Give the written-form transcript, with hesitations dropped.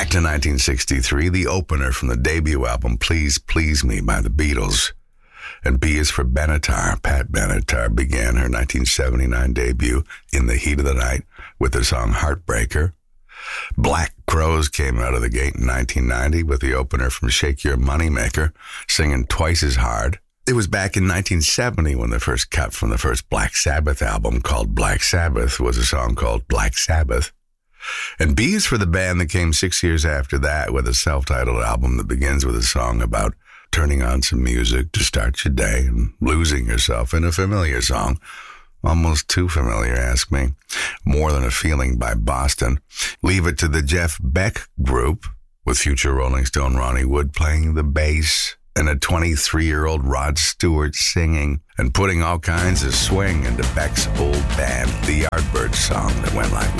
Back to 1963, the opener from the debut album Please Please Me by the Beatles. And B is for Benatar. Pat Benatar began her 1979 debut in the heat of the night with the song Heartbreaker. Black Crowes came out of the gate in 1990 with the opener from Shake Your Moneymaker, singing Twice as Hard. It was back in 1970 when the first cut from the first Black Sabbath album called Black Sabbath was a song called Black Sabbath. And B is for the band that came 6 years after that with a self-titled album that begins with a song about turning on some music to start your day and losing yourself in a familiar song. Almost too familiar, ask me. More Than a Feeling by Boston. Leave It to the Jeff Beck Group with future Rolling Stone Ronnie Wood playing the bass and a 23-year-old Rod Stewart singing and putting all kinds of swing into Beck's old band, the Yardbirds song that went like